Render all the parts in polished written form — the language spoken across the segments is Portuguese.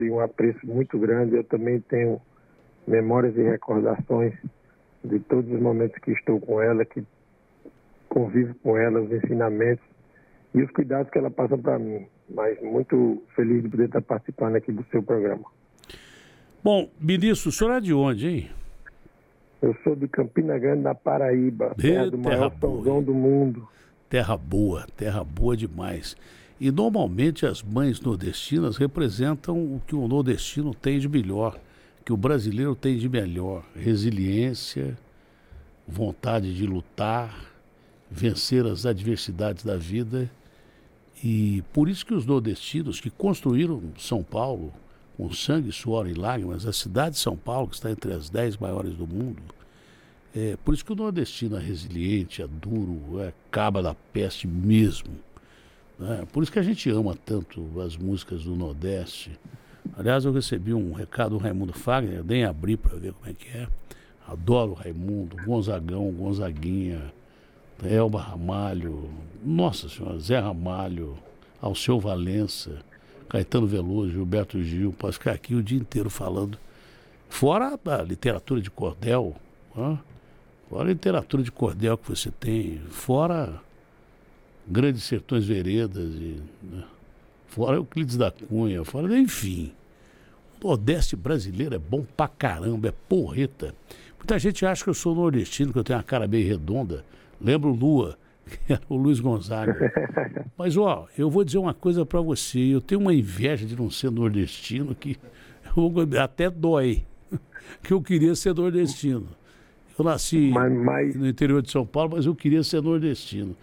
um apreço muito grande. Eu também tenho memórias e recordações de todos os momentos que estou com ela, que convivo com ela, os ensinamentos e os cuidados que ela passa para mim. Mas muito feliz de poder estar participando aqui do seu programa. Bom, ministro, o senhor é de onde, hein? Eu sou de Campina Grande, na Paraíba, terra do maior São João do mundo. Terra boa demais. E normalmente as mães nordestinas representam o que o nordestino tem de melhor, que o brasileiro tem de melhor: resiliência, vontade de lutar, vencer as adversidades da vida. E por isso que os nordestinos que construíram São Paulo com sangue, suor e lágrimas, a cidade de São Paulo, que está entre as 10 maiores do mundo, por isso que o nordestino é resiliente, é duro, é caba da peste mesmo. Né? Por isso que a gente ama tanto as músicas do Nordeste. Aliás, eu recebi um recado do Raimundo Fagner, nem abri para ver como é que é. Adoro o Raimundo, Gonzagão, Gonzaguinha, Elba Ramalho, nossa senhora, Zé Ramalho, Alceu Valença, Caetano Veloso, Gilberto Gil. Posso ficar aqui o dia inteiro falando. Fora a literatura de cordel, né? Fora a literatura de cordel que você tem, fora Grandes Sertões Veredas, né? Fora Euclides da Cunha, fora, enfim. O Nordeste brasileiro é bom pra caramba, é porreta. Muita gente acha que eu sou nordestino, que eu tenho uma cara bem redonda. Lembro o Lua, que era o Luiz Gonzaga. Mas, ó, eu vou dizer uma coisa pra você. Eu tenho uma inveja de não ser nordestino que até dói. Que eu queria ser nordestino. Eu nasci no interior de São Paulo, mas eu queria ser nordestino.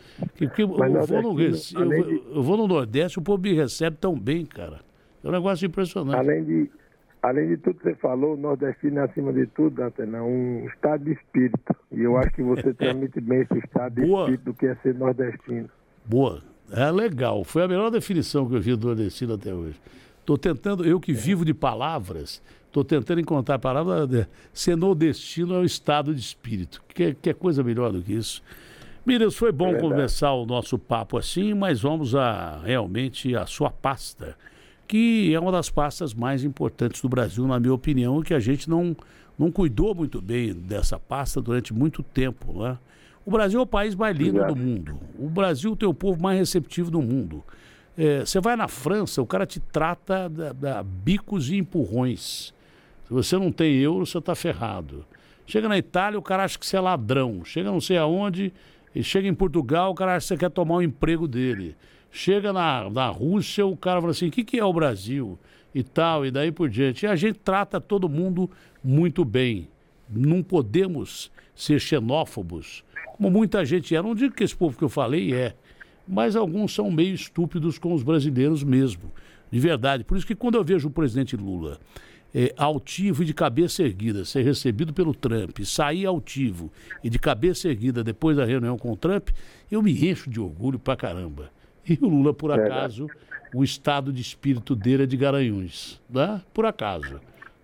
Eu vou no Nordeste, o povo me recebe tão bem, cara. É um negócio impressionante. Além de tudo que você falou, o nordestino é, acima de tudo, Antena, um estado de espírito. E eu acho que você transmite bem esse estado de espírito do que é ser nordestino. Boa. É legal. Foi a melhor definição que eu vi do nordestino até hoje. Estou tentando, eu que vivo de palavras, estou tentando encontrar a palavra. Ser nordestino é um estado de espírito. Que coisa melhor do que isso. Miriam, foi bom começar o nosso papo assim, mas vamos realmente à sua pasta, que é uma das pastas mais importantes do Brasil, na minha opinião, e que a gente não cuidou muito bem dessa pasta durante muito tempo, né? O Brasil é o país mais lindo do mundo. O Brasil tem o povo mais receptivo do mundo. Você vai na França, o cara te trata da bicos e empurrões. Se você não tem euro, você está ferrado. Chega na Itália, o cara acha que você é ladrão. Chega não sei aonde, e chega em Portugal, o cara acha que você quer tomar o emprego dele. Chega na Rússia, o cara fala assim, o que é o Brasil? E tal, e daí por diante. E a gente trata todo mundo muito bem. Não podemos ser xenófobos, como muita gente é. Não digo que esse povo que eu falei mas alguns são meio estúpidos com os brasileiros mesmo, de verdade. Por isso que quando eu vejo o presidente Lula altivo e de cabeça erguida ser recebido pelo Trump, sair altivo e de cabeça erguida depois da reunião com o Trump, eu me encho de orgulho pra caramba. E o Lula, por acaso, o estado de espírito dele é de Garanhuns, né? Por acaso.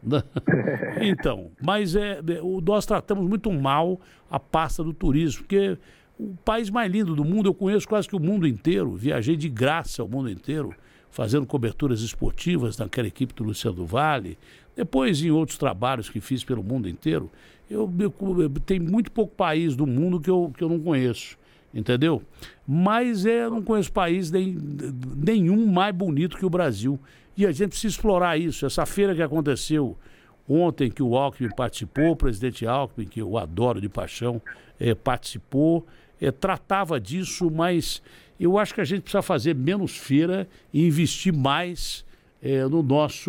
Então, mas nós tratamos muito mal a pasta do turismo, porque o país mais lindo do mundo, eu conheço quase que o mundo inteiro, viajei de graça ao mundo inteiro, fazendo coberturas esportivas naquela equipe do Luciano do Vale, depois em outros trabalhos que fiz pelo mundo inteiro. Tem muito pouco país do mundo que eu não conheço, entendeu? Mas eu não conheço país nenhum mais bonito que o Brasil. E a gente precisa explorar isso. Essa feira que aconteceu ontem, que o Alckmin participou, o presidente Alckmin, que eu adoro de paixão, participou, tratava disso, mas eu acho que a gente precisa fazer menos feira e investir mais no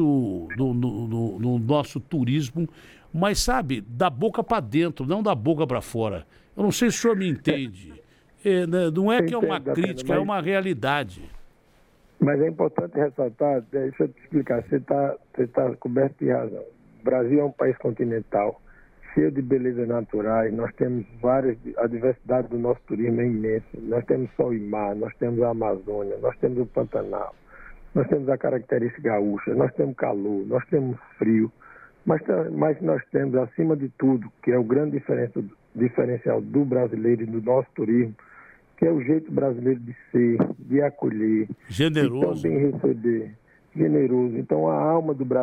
nosso turismo, mas, sabe, da boca para dentro, não da boca para fora. Eu não sei se o senhor me entende. Não é que é uma crítica, é uma realidade. Mas é importante ressaltar, deixa eu te explicar, você tá coberto de razão. O Brasil é um país continental, cheio de belezas naturais, nós temos a diversidade do nosso turismo é imensa. Nós temos sol e mar, nós temos a Amazônia, nós temos o Pantanal, nós temos a característica gaúcha, nós temos calor, nós temos frio, mas nós temos, acima de tudo, que é o grande diferencial do brasileiro e do nosso turismo, que é o jeito brasileiro de ser, de acolher, generoso, de também receber, generoso. Então, a alma do brasileiro